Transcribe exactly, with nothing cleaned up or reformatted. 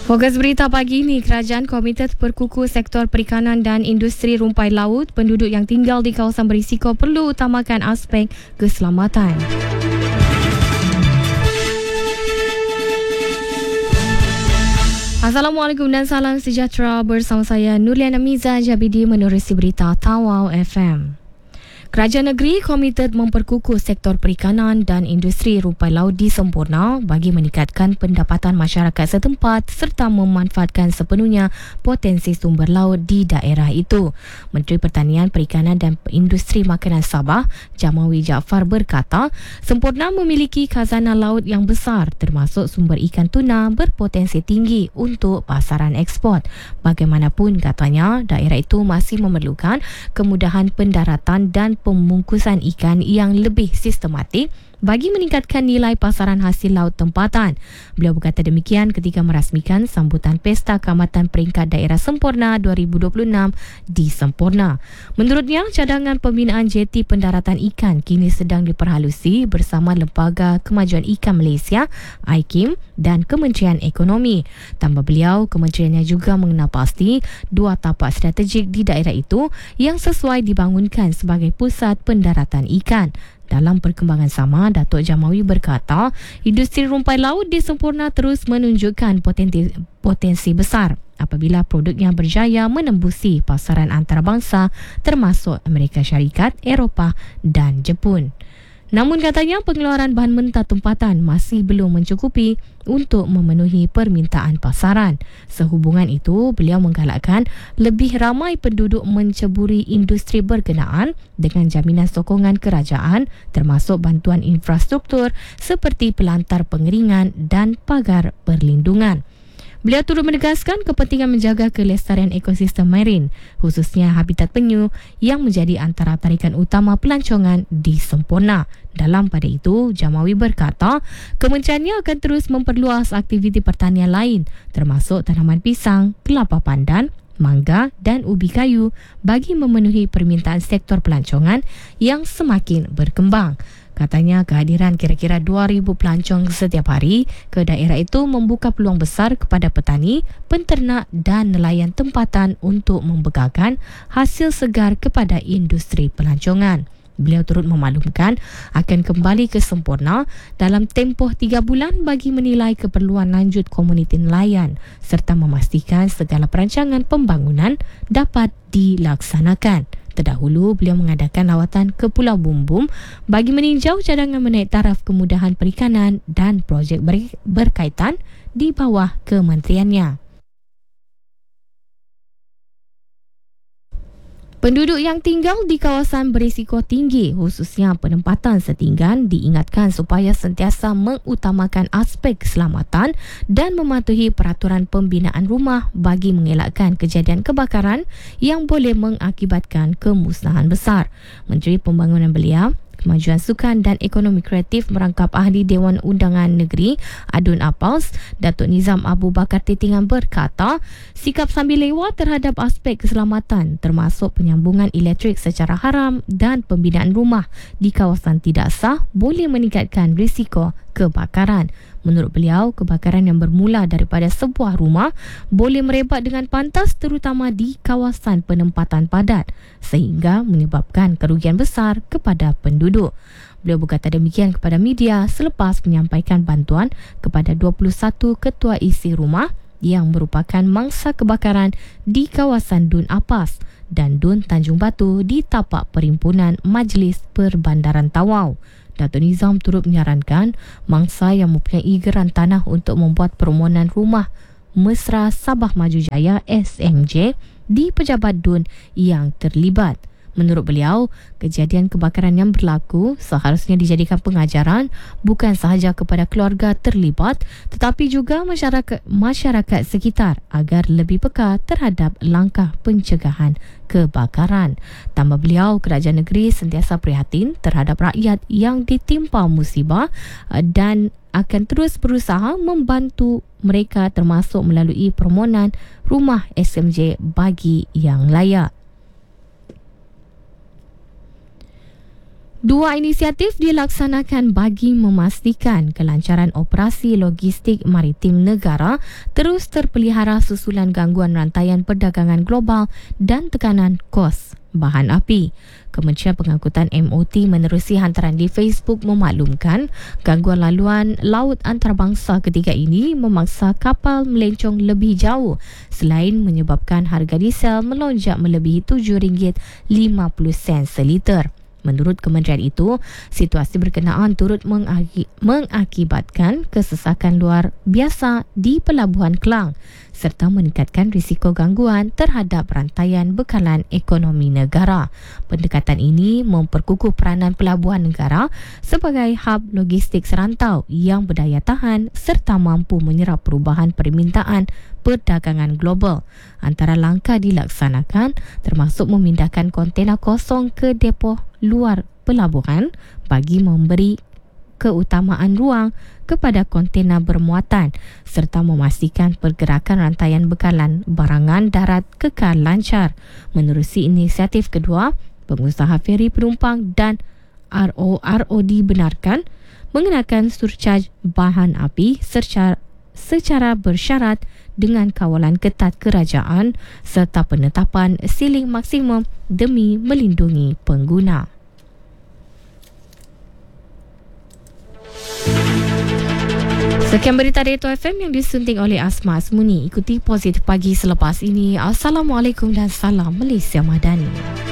Fokus berita pagi ini, kerajaan komited perkukuh sektor perikanan dan industri rumpai laut. Penduduk yang tinggal di kawasan berisiko perlu utamakan aspek keselamatan. Assalamualaikum dan salam sejahtera, bersama saya Nurliana Miza Jabidi menerusi berita Tawau F M. Kerajaan negeri komited memperkukuh sektor perikanan dan industri rumpai laut di Semporna bagi meningkatkan pendapatan masyarakat setempat serta memanfaatkan sepenuhnya potensi sumber laut di daerah itu. Menteri Pertanian, Perikanan dan Industri Makanan Sabah, Jamawi Jaafar berkata, Semporna memiliki khazanah laut yang besar termasuk sumber ikan tuna berpotensi tinggi untuk pasaran ekspor. Bagaimanapun, katanya, daerah itu masih memerlukan kemudahan pendaratan dan pembungkusan ikan yang lebih sistematik bagi meningkatkan nilai pasaran hasil laut tempatan. Beliau berkata demikian ketika merasmikan sambutan Pesta Keamatan Peringkat Daerah Semporna dua ribu dua puluh enam di Semporna. Menurutnya, cadangan pembinaan jeti pendaratan ikan kini sedang diperhalusi bersama Lembaga Kemajuan Ikan Malaysia I K I M dan Kementerian Ekonomi. Tambah beliau, kementeriannya juga mengenal pasti dua tapak strategik di daerah itu yang sesuai dibangunkan sebagai pusat pendaratan ikan. Dalam perkembangan sama, Datuk Jamawi berkata, industri rumpai laut di Semporna terus menunjukkan potensi, potensi besar apabila produknya berjaya menembusi pasaran antarabangsa termasuk Amerika Syarikat, Eropah dan Jepun. Namun katanya pengeluaran bahan mentah tempatan masih belum mencukupi untuk memenuhi permintaan pasaran. Sehubungan itu, beliau menggalakkan lebih ramai penduduk menceburi industri berkenaan dengan jaminan sokongan kerajaan termasuk bantuan infrastruktur seperti pelantar pengeringan dan pagar perlindungan. Beliau turut menegaskan kepentingan menjaga kelestarian ekosistem marin, khususnya habitat penyu yang menjadi antara tarikan utama pelancongan di Semporna. Dalam pada itu, Jamawi berkata, kementeriannya akan terus memperluas aktiviti pertanian lain, termasuk tanaman pisang, kelapa pandan, mangga dan ubi kayu bagi memenuhi permintaan sektor pelancongan yang semakin berkembang. Katanya kehadiran kira-kira dua ribu pelancong setiap hari ke daerah itu membuka peluang besar kepada petani, penternak dan nelayan tempatan untuk membekalkan hasil segar kepada industri pelancongan. Beliau turut memaklumkan akan kembali ke Semporna dalam tempoh tiga bulan bagi menilai keperluan lanjut komuniti nelayan serta memastikan segala perancangan pembangunan dapat dilaksanakan. Terdahulu, beliau mengadakan lawatan ke Pulau Bumbum bagi meninjau cadangan menaik taraf kemudahan perikanan dan projek ber- berkaitan di bawah kementeriannya. Penduduk yang tinggal di kawasan berisiko tinggi, khususnya penempatan setinggan, diingatkan supaya sentiasa mengutamakan aspek keselamatan dan mematuhi peraturan pembinaan rumah bagi mengelakkan kejadian kebakaran yang boleh mengakibatkan kemusnahan besar. Menteri Pembangunan Belia, Kemajuan Sukan dan Ekonomi Kreatif merangkap Ahli Dewan Undangan Negeri Adun Apals, Datuk Nizam Abu Bakar Titingan berkata, sikap sambil lewat terhadap aspek keselamatan termasuk penyambungan elektrik secara haram dan pembinaan rumah di kawasan tidak sah boleh meningkatkan risiko kebakaran. Menurut beliau, kebakaran yang bermula daripada sebuah rumah boleh merebak dengan pantas terutama di kawasan penempatan padat sehingga menyebabkan kerugian besar kepada penduduk. Beliau berkata demikian kepada media selepas menyampaikan bantuan kepada dua puluh satu ketua isi rumah yang merupakan mangsa kebakaran di kawasan Dun Apas dan Dun Tanjung Batu di tapak Perhimpunan Majlis Perbandaran Tawau. Datuk Nizam turut menyarankan mangsa yang mempunyai geran tanah untuk membuat permohonan rumah mesra Sabah Maju Jaya S M J di pejabat Dun yang terlibat. Menurut beliau, kejadian kebakaran yang berlaku seharusnya dijadikan pengajaran bukan sahaja kepada keluarga terlibat tetapi juga masyarakat masyarakat sekitar agar lebih peka terhadap langkah pencegahan kebakaran. Tambah beliau, kerajaan negeri sentiasa prihatin terhadap rakyat yang ditimpa musibah dan akan terus berusaha membantu mereka termasuk melalui permohonan rumah S M J bagi yang layak. Dua inisiatif dilaksanakan bagi memastikan kelancaran operasi logistik maritim negara terus terpelihara susulan gangguan rantaian perdagangan global dan tekanan kos bahan api. Kementerian Pengangkutan M O T menerusi hantaran di Facebook memaklumkan gangguan laluan laut antarabangsa ketiga ini memaksa kapal melencong lebih jauh selain menyebabkan harga diesel melonjak melebihi tujuh ringgit lima puluh sen seliter. Menurut kementerian itu, situasi berkenaan turut mengaki- mengakibatkan kesesakan luar biasa di Pelabuhan Klang serta meningkatkan risiko gangguan terhadap rantaian bekalan ekonomi negara. Pendekatan ini memperkukuh peranan pelabuhan negara sebagai hub logistik serantau yang berdaya tahan serta mampu menyerap perubahan permintaan perdagangan global. Antara langkah dilaksanakan termasuk memindahkan kontena kosong ke depo luar pelabuhan bagi memberi keutamaan ruang kepada kontena bermuatan serta memastikan pergerakan rantaian bekalan barangan darat kekal lancar. Menerusi inisiatif kedua, pengusaha feri penumpang dan R O R O dibenarkan mengenakan surcharge bahan api secara, secara bersyarat dengan kawalan ketat kerajaan serta penetapan siling maksimum demi melindungi pengguna. Sekian berita Dato' F M yang disunting oleh Asma Asmuni. Ikuti Positif Pagi selepas ini. Assalamualaikum dan salam Malaysia Madani.